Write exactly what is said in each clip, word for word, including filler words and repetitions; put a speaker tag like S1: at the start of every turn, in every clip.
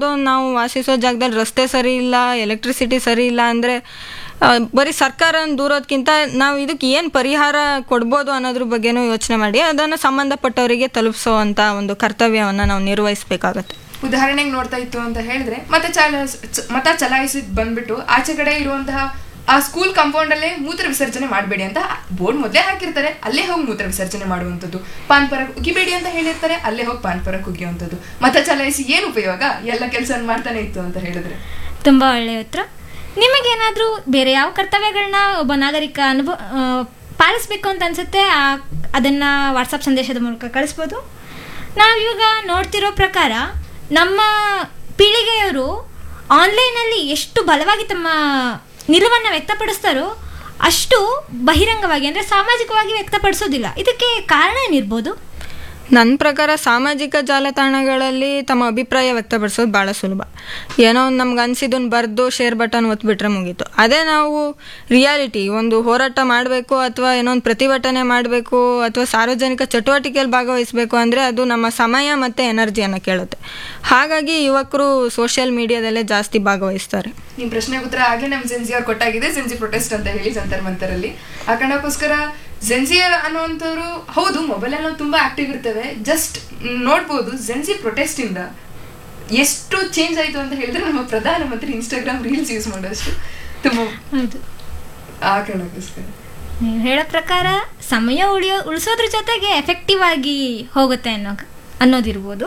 S1: ನಾವು ವಾಸಿಸೋ ಜಾಗದಲ್ಲಿ ರಸ್ತೆ ಸರಿ ಇಲ್ಲ, ಎಲೆಕ್ಟ್ರಿಸಿಟಿ ಸರಿ ಇಲ್ಲ ಅಂದರೆ ಬರೀ ಸರ್ಕಾರನ ದೂರೋದಕ್ಕಿಂತ ನಾವು ಇದಕ್ಕೆ ಏನು ಪರಿಹಾರ ಕೊಡ್ಬೋದು ಅನ್ನೋದ್ರ ಬಗ್ಗೆನೂ ಯೋಚನೆ ಮಾಡಿ ಅದನ್ನು ಸಂಬಂಧಪಟ್ಟವರಿಗೆ ತಲುಪಿಸೋ ಅಂಥ ಒಂದು ಕರ್ತವ್ಯವನ್ನು ನಾವು ನಿರ್ವಹಿಸಬೇಕಾಗತ್ತೆ.
S2: ಉದಾಹರಣೆಗೆ ನೋಡ್ತಾ ಇತ್ತು ಅಂತ ಹೇಳಿದ್ರೆ ಮತ ಚಲ ಮತ ಚಲಾಯಿಸಿ ಬಂದ್ಬಿಟ್ಟು ಆಚೆ ಕಡೆ ಇರುವಂತಹ ಆ ಸ್ಕೂಲ್ ಕಾಂಪೌಂಡ್ ಅಲ್ಲೇ ಮೂತ್ರ ವಿಸರ್ಜನೆ ಮಾಡಬೇಡಿ ಅಂತ ಬೋರ್ಡ್ ಮೊದಲೇ ಹಾಕಿರ್ತಾರೆ, ಅಲ್ಲೇ ಹೋಗಿ ಮೂತ್ರ ವಿಸರ್ಜನೆ ಮಾಡುವಂಥದ್ದು. ಪಾನ್ ಪರ ಉಗಿಬೇಡಿ ಅಂತ ಹೇಳಿರ್ತಾರೆ, ಅಲ್ಲೇ ಹೋಗಿ ಪಾನ್ ಪರ ಉಗಿಯುವಂಥದ್ದು. ಮತ ಚಲಾಯಿಸಿ ಏನು ಉಪಯೋಗ, ಎಲ್ಲ ಕೆಲಸ ಮಾಡ್ತಾನೆ ಇತ್ತು ಅಂತ ಹೇಳಿದ್ರೆ.
S3: ತುಂಬಾ ಒಳ್ಳೆಯ ಉತ್ತರ. ನಿಮಗೇನಾದರೂ ಬೇರೆ ಯಾವ ಕರ್ತವ್ಯಗಳನ್ನ ಒಬ್ಬ ನಾಗರಿಕ ಅನುಭವ ಪಾಲಿಸ್ಬೇಕು ಅಂತ ಅನ್ಸುತ್ತೆ, ಅದನ್ನ ವಾಟ್ಸಪ್ ಸಂದೇಶದ ಮೂಲಕ ಕಳಿಸ್ಬೋದು. ನಾವಿವಾಗ ನೋಡ್ತಿರೋ ಪ್ರಕಾರ ನಮ್ಮ ಪೀಳಿಗೆಯವರು ಆನ್ಲೈನಲ್ಲಿ ಎಷ್ಟು ಬಲವಾಗಿ ತಮ್ಮ ನಿಲುವನ್ನು ವ್ಯಕ್ತಪಡಿಸ್ತಾರೋ ಅಷ್ಟು ಬಹಿರಂಗವಾಗಿ ಅಂದರೆ ಸಾಮಾಜಿಕವಾಗಿ ವ್ಯಕ್ತಪಡಿಸೋದಿಲ್ಲ. ಇದಕ್ಕೆ ಕಾರಣ ಏನಿರ್ಬೋದು?
S1: ನನ್ನ ಪ್ರಕಾರ ಸಾಮಾಜಿಕ ಜಾಲತಾಣಗಳಲ್ಲಿ ತಮ್ಮ ಅಭಿಪ್ರಾಯ ವ್ಯಕ್ತಪಡಿಸೋದು ಭಾಳ ಸುಲಭ. ಏನೋ ಒಂದು ನಮ್ಗೆ ಅನಿಸಿದ್ದನ್ನು ಬರೆದು ಶೇರ್ ಬಟನ್ ಒತ್ಬಿಟ್ರೆ ಮುಗೀತು. ಅದೇ ನಾವು ರಿಯಾಲಿಟಿ ಒಂದು ಹೋರಾಟ ಮಾಡಬೇಕು ಅಥವಾ ಏನೋ ಒಂದು ಪ್ರತಿಭಟನೆ ಮಾಡಬೇಕು ಅಥವಾ ಸಾರ್ವಜನಿಕ ಚಟುವಟಿಕೆಯಲ್ಲಿ ಭಾಗವಹಿಸಬೇಕು ಅಂದರೆ ಅದು ನಮ್ಮ ಸಮಯ ಮತ್ತು ಎನರ್ಜಿಯನ್ನು ಕೇಳುತ್ತೆ. ಹಾಗಾಗಿ ಯುವಕರು ಸೋಷಿಯಲ್ ಮೀಡಿಯಾದಲ್ಲೇ ಜಾಸ್ತಿ ಭಾಗವಹಿಸ್ತಾರೆ.
S2: ನಿಮ್ಮ ಪ್ರಶ್ನೆಗೆ ಉತ್ತರ ಆಗಲೇ ನಮ್ಮ ಜೆನ್ಸಿ ಅವ್ರು ಕೊಟ್ಟಾಗಿದೆ. ಜೆನ್ಸಿ ಪ್ರೊಟೆಸ್ಟ್ ಅಂತ ಹೇಳಿ ಜಂತರ್ ಮಂತರಲ್ಲಿ ಆ ಕಾರಣಕ್ಕೋಸ್ಕರ ಜೆನ್ಸಿ ಅನ್ನುವಂಥವ್ರು ಹೌದು ಮೊಬೈಲಲ್ಲಿ ನಾವು ತುಂಬ ಆಕ್ಟಿವ್ ಇರ್ತೇವೆ. ಜಸ್ಟ್ ನೋಡ್ಬೋದು ಜೆನ್ಸಿ ಪ್ರೊಟೆಸ್ಟ್ ಇಂದ ಎಷ್ಟು ಚೇಂಜ್ ಆಯಿತು ಅಂತ ಹೇಳಿದ್ರೆ ನಮ್ಮ ಪ್ರಧಾನಮಂತ್ರಿ ಇನ್ಸ್ಟಾಗ್ರಾಮ್ ರೀಲ್ಸ್ ಯೂಸ್ ಮಾಡೋಷ್ಟು ತುಂಬ ಆ ಕಾರಣಕ್ಕೋಸ್ಕರ
S3: ನೀವು ಹೇಳೋ ಪ್ರಕಾರ ಸಮಯ ಉಳಿಯೋ ಉಳಿಸೋದ್ರ ಜೊತೆಗೆ ಎಫೆಕ್ಟಿವ್ ಆಗಿ ಹೋಗುತ್ತೆ ಅನ್ನೋ ಅನ್ನೋದಿರ್ಬೋದು.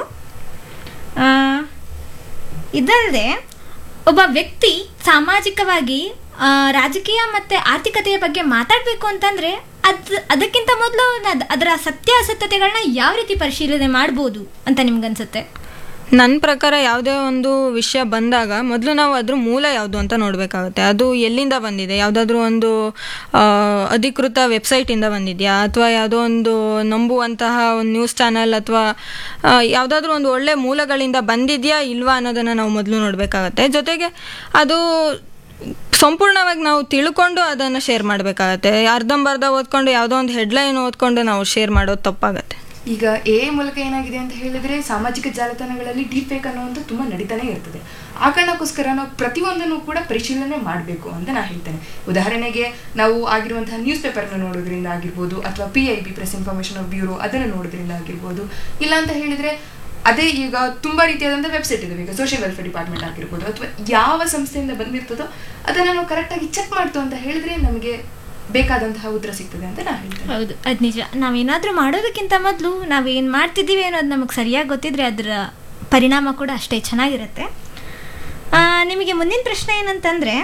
S3: ಇದಲ್ಲದೆ ಒಬ್ಬ ವ್ಯಕ್ತಿ ಸಾಮಾಜಿಕವಾಗಿ ರಾಜಕೀಯ ಮತ್ತು ಆರ್ಥಿಕತೆಯ ಬಗ್ಗೆ ಮಾತಾಡಬೇಕು ಅಂತಂದರೆ ಅದು ಅದಕ್ಕಿಂತ ಮೊದಲು ಅದರ ಸತ್ಯಾಸತ್ಯತೆಗಳನ್ನ ಯಾವ ರೀತಿ ಪರಿಶೀಲನೆ ಮಾಡ್ಬೋದು ಅಂತ ನಿಮ್ಗನ್ಸುತ್ತೆ?
S1: ನನ್ನ ಪ್ರಕಾರ ಯಾವುದೇ ಒಂದು ವಿಷಯ ಬಂದಾಗ ಮೊದಲು ನಾವು ಅದ್ರ ಮೂಲ ಯಾವುದು ಅಂತ ನೋಡಬೇಕಾಗುತ್ತೆ. ಅದು ಎಲ್ಲಿಂದ ಬಂದಿದೆ, ಯಾವುದಾದ್ರೂ ಒಂದು ಅಧಿಕೃತ ವೆಬ್ಸೈಟಿಂದ ಬಂದಿದೆಯಾ ಅಥವಾ ಯಾವುದೋ ಒಂದು ನಂಬುವಂತಹ ಒಂದು ನ್ಯೂಸ್ ಚಾನಲ್ ಅಥವಾ ಯಾವುದಾದ್ರೂ ಒಂದು ಒಳ್ಳೆ ಮೂಲಗಳಿಂದ ಬಂದಿದೆಯಾ ಇಲ್ವಾ ಅನ್ನೋದನ್ನು ನಾವು ಮೊದಲು ನೋಡಬೇಕಾಗತ್ತೆ. ಜೊತೆಗೆ ಅದು ಸಂಪೂರ್ಣವಾಗಿ ನಾವು ತಿಳ್ಕೊಂಡು ಅದನ್ನು ಶೇರ್ ಮಾಡಬೇಕಾಗತ್ತೆ. ಅರ್ಧಂಬರ್ಧ ಓದ್ಕೊಂಡು ಯಾವುದೋ ಒಂದು ಹೆಡ್ಲೈನ್ ಓದ್ಕೊಂಡು ನಾವು ಶೇರ್ ಮಾಡೋದು ತಪ್ಪಾಗತ್ತೆ.
S2: ಈಗ ಎ ಮೂಲಕ ಏನಾಗಿದೆ ಅಂತ ಹೇಳಿದ್ರೆ ಸಾಮಾಜಿಕ ಜಾಲತಾಣಗಳಲ್ಲಿ ಡೀಪ್ ಫೇಕ್ ಅನ್ನುವಂಥ ತುಂಬ ನಡೀತಾನೆ ಇರ್ತದೆ. ಆ ಕಾರಣಕ್ಕೋಸ್ಕರ ನಾವು ಪ್ರತಿಯೊಂದನ್ನು ಕೂಡ ಪರಿಶೀಲನೆ ಮಾಡಬೇಕು ಅಂತ ನಾನು ಹೇಳ್ತೇನೆ. ಉದಾಹರಣೆಗೆ ನಾವು ಆಗಿರುವಂತಹ ನ್ಯೂಸ್ ಪೇಪರ್ನ ನೋಡೋದ್ರಿಂದ ಆಗಿರ್ಬೋದು ಅಥವಾ P I B press information bureau ಅದನ್ನು ನೋಡೋದ್ರಿಂದ ಆಗಿರ್ಬೋದು. ಇಲ್ಲ ಅಂತ ಹೇಳಿದರೆ ಅದೇ ಈಗ ತುಂಬ ರೀತಿಯಾದಂಥ ವೆಬ್ಸೈಟ್ ಇದೆ, ಈಗ ಸೋಷಿಯಲ್ ವೆಲ್ಫೇರ್ ಡಿಪಾರ್ಟ್ಮೆಂಟ್ ಆಗಿರ್ಬೋದು ಅಥವಾ ಯಾವ ಸಂಸ್ಥೆಯಿಂದ ಬಂದಿರ್ತದೋ ಅದನ್ನು ನಾವು ಕರೆಕ್ಟಾಗಿ ಚೆಕ್ ಮಾಡ್ತು ಅಂತ ಹೇಳಿದ್ರೆ ನಮಗೆ ಬೇಕಾದಂತಹ ಉತ್ತರ ಸಿಗ್ತದೆ ಅಂತ ನಾನು ಹೇಳ್ತೇನೆ.
S3: ಹೌದು, ಅದು ನಿಜ. ನಾವೇನಾದರೂ ಮಾಡೋದಕ್ಕಿಂತ ಮೊದಲು ನಾವೇನು ಮಾಡ್ತಿದ್ದೀವಿ ಅನ್ನೋದು ನಮಗೆ ಸರಿಯಾಗಿ ಗೊತ್ತಿದ್ರೆ ಅದರ ಪರಿಣಾಮ ಕೂಡ ಅಷ್ಟೇ ಚೆನ್ನಾಗಿರುತ್ತೆ. ನಿಮಗೆ ಮುಂದಿನ ಪ್ರಶ್ನೆ ಏನಂತಂದರೆ,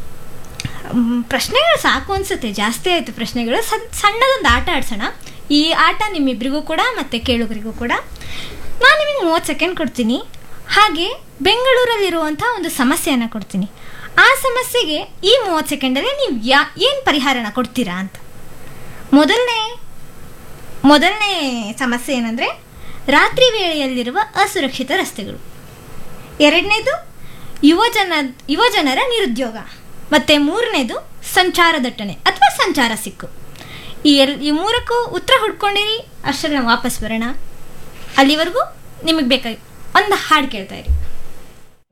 S3: ಪ್ರಶ್ನೆಗಳು ಸಾಕು ಅನಿಸುತ್ತೆ, ಜಾಸ್ತಿ ಆಯಿತು ಪ್ರಶ್ನೆಗಳು. ಸಣ್ಣದೊಂದು ಆಟ ಆಡ್ಸೋಣ. ಈ ಆಟ ನಿಮ್ಮಿಬ್ಬರಿಗೂ ಕೂಡ ಮತ್ತು ಕೇಳುಗರಿಗೂ ಕೂಡ. ನಾನು ನಿಮಗೆ ಮೂವತ್ತು ಸೆಕೆಂಡ್ ಕೊಡ್ತೀನಿ, ಹಾಗೆ ಬೆಂಗಳೂರಲ್ಲಿರುವಂಥ ಒಂದು ಸಮಸ್ಯೆಯನ್ನು ಕೊಡ್ತೀನಿ. ಆ ಸಮಸ್ಯೆಗೆ ಈ ಮೂವತ್ತು ಸೆಕೆಂಡಲ್ಲಿ ನೀವು ಯಾ ಏನು ಪರಿಹಾರನ ಕೊಡ್ತೀರಾ ಅಂತ. ಮೊದಲನೇ ಮೊದಲನೇ ಸಮಸ್ಯೆ ಏನಂದರೆ ರಾತ್ರಿ ವೇಳೆಯಲ್ಲಿರುವ ಅಸುರಕ್ಷಿತ ರಸ್ತೆಗಳು. ಎರಡನೇದು ಯುವಜನ ಯುವಜನರ ನಿರುದ್ಯೋಗ. ಮತ್ತು ಮೂರನೇದು ಸಂಚಾರ ದಟ್ಟಣೆ ಅಥವಾ ಸಂಚಾರ ಸಿಕ್ಕು. ಈ ಎಲ್ ಈ ಮೂರಕ್ಕೂ ಉತ್ತರ ಹುಡ್ಕೊಂಡಿರಿ. ಅಷ್ಟರಲ್ಲಿ ನಾವು ವಾಪಸ್ ಬರೋಣ. ಅಲ್ಲಿವರೆಗೂ ನಿಮಗೆ ಬೇಕಾಗಿ ಒಂದು ಹಾಡು ಕೇಳ್ತಾ ಇರಿ.